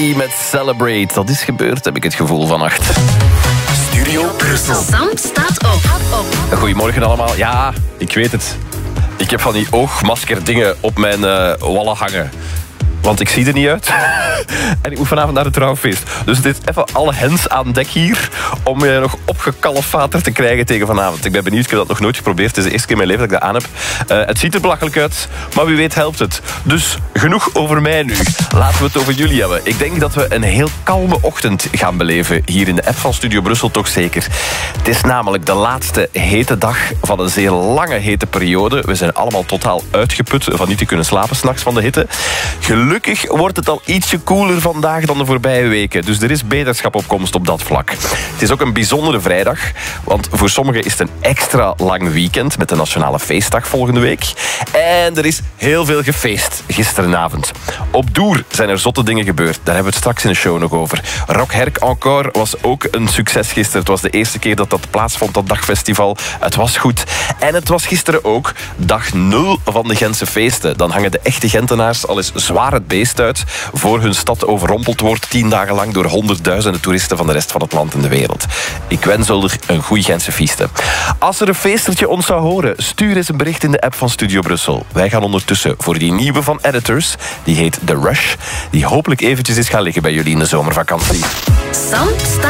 Met Celebrate. Dat is gebeurd, heb ik het gevoel, vannacht. Studio Brussel. Sam staat op. Goedemorgen allemaal. Ja, ik weet het. Ik heb van die oogmaskerdingen op mijn wallen hangen. Want ik zie er niet uit. En ik moet vanavond naar het trouwfeest. Dus dit even alle hens aan dek hier. Om je nog opgekalfaterd te krijgen tegen vanavond. Ik ben benieuwd, ik heb dat nog nooit geprobeerd. Het is de eerste keer in mijn leven dat ik dat aan heb. Het ziet er belachelijk uit, maar wie weet helpt het. Dus genoeg over mij nu. Laten we het over jullie hebben. Ik denk dat we een heel kalme ochtend gaan beleven. Hier in de app van Studio Brussel toch zeker. Het is namelijk de laatste hete dag van een zeer lange hete periode. We zijn allemaal totaal uitgeput van niet te kunnen slapen 's nachts van de hitte. Gelukkig wordt het al ietsje koeler vandaag dan de voorbije weken. Dus er is beterschap op komst op dat vlak. Het is ook een bijzondere vrijdag. Want voor sommigen is het een extra lang weekend met de Nationale Feestdag volgende week. En er is heel veel gefeest gisterenavond. Op Doer zijn er zotte dingen gebeurd. Daar hebben we het straks in de show nog over. Rock Herk Encore was ook een succes gisteren. Het was de eerste keer dat dat plaatsvond, dat dagfestival. Het was goed. En het was gisteren ook dag 0 van de Gentse feesten. Dan hangen de echte Gentenaars al eens zwaar het beest uit voor hun stad overrompeld wordt 10 dagen lang door honderdduizenden toeristen van de rest van het land en de wereld. Ik wens er een goeie Gentse feesten. Als er een feestertje ons zou horen, stuur eens een bericht in de app van Studio Brussel. Wij gaan ondertussen voor die nieuwe van Editors, die heet The Rush, die hopelijk eventjes is gaan liggen bij jullie in de zomervakantie. Sam staat